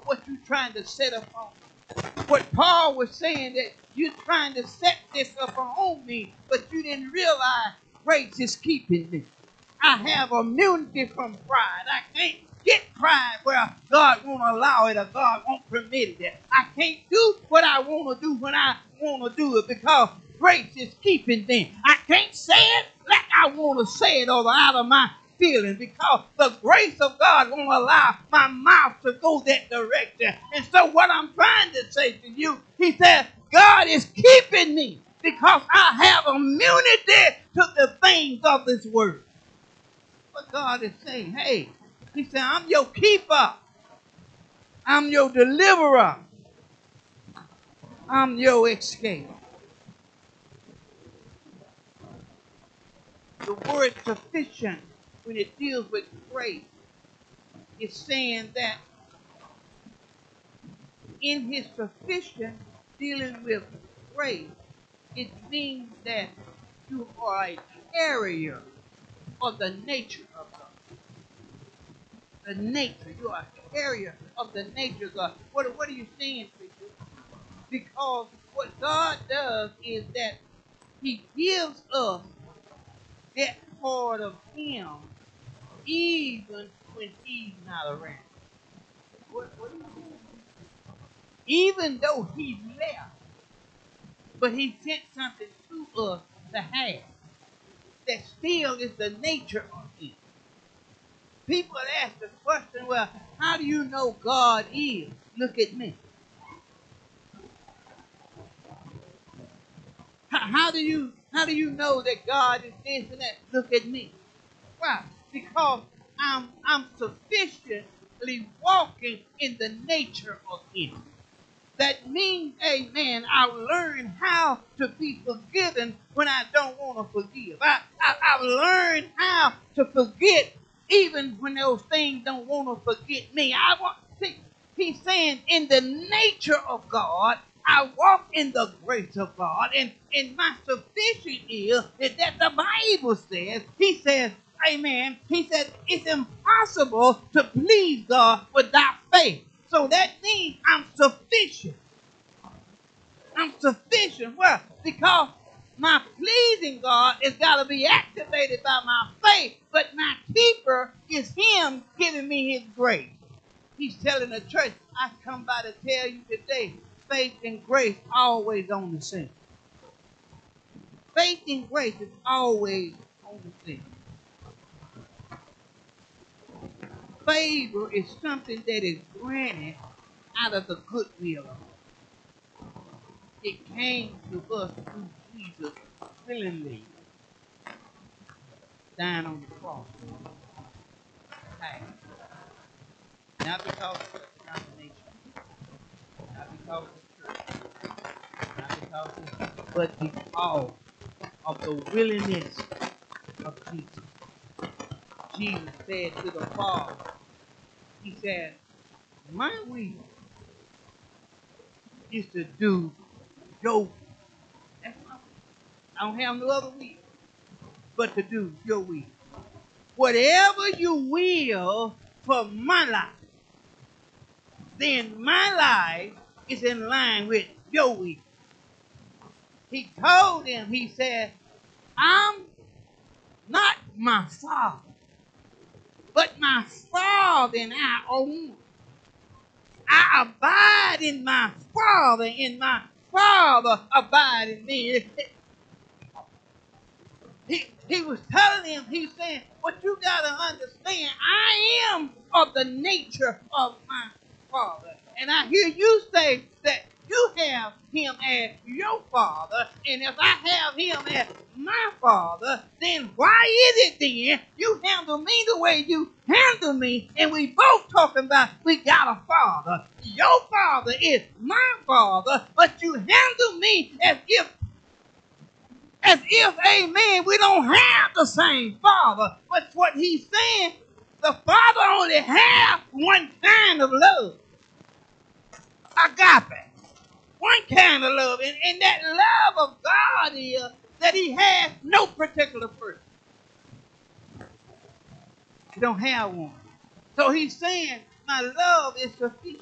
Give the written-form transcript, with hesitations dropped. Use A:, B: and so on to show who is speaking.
A: what you're trying to set up on me. What Paul was saying, that you're trying to set this up on me, but you didn't realize grace is keeping me. I have immunity from pride. I can't get pride where God won't allow it or God won't permit it. I can't do what I want to do when I want to do it because grace is keeping me. I can't say it like I want to say it or out of my feelings because the grace of God won't allow my mouth to go that direction. And so what I'm trying to say to you, he said, God is keeping me because I have immunity to the things of this world. But God is saying, hey, he said, I'm your keeper. I'm your deliverer. I'm your escape. The word sufficient, when it deals with grace, is saying that in his sufficient dealing with grace, it means that you are a carrier of the nature of God. The nature. You are a carrier of the nature of God. What are you saying, preacher? Because what God does is that he gives us that part of him even when he's not around. What are you saying? Even though he's left, but he sent something to us to have that still is the nature of him. People ask the question, well, how do you know God is? Look at me. How do you know that God is this and that? Look at me. Why? Because I'm sufficiently walking in the nature of him. That means, amen, I've learned how to be forgiven when I don't want to forgive. I've learned how to forget even when those things don't want to forget me. He's saying in the nature of God, I walk in the grace of God, and my sufficient is that the Bible says, he says, amen, he said it's impossible to please God without faith. So that means I'm sufficient. I'm sufficient. Well, because my pleasing God has got to be activated by my faith, but my keeper is him giving me his grace. He's telling the church, I come by to tell you today, faith and grace always on the scene. Faith and grace is always on the scene. Favor is something that is granted out of the goodwill of God. It came to us through Jesus willingly dying on the cross. Not because of the denomination, not because of the church, not because of, but because of the willingness of Jesus. Jesus said to the Father, he said, my will is to do your will. That's my will. I don't have no other will but to do your will. Whatever you will for my life, then my life is in line with your will. He told him, he said, I'm not my Father, but my Father and I are one. I abide in my Father, and my Father abide in me. He was telling him, he's saying, what you got to understand, I am of the nature of my Father. And I hear you say that you have him as your Father, and if I have him as my Father, then why is it then you handle me the way you handle me, and we both talking about we got a Father. Your Father is my Father, but you handle me as if, amen, we don't have the same Father. But what he's saying, the Father only has one kind of love. Agape. One kind of love. And that love of God is that he has no particular person. He don't have one. So he's saying, my love is sufficient.